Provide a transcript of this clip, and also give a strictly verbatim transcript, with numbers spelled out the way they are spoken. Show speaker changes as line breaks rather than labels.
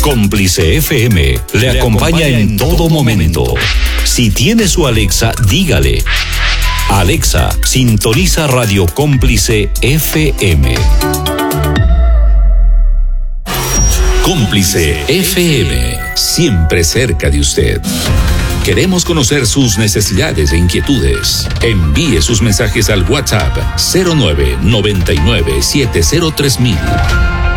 Cómplice F M le acompaña en todo momento. Si tiene su Alexa, dígale: Alexa, sintoniza Radio Cómplice F M. Cómplice F M, siempre cerca de usted. Queremos conocer sus necesidades e inquietudes. Envíe sus mensajes al WhatsApp cero nueve nueve nueve siete cero tres mil.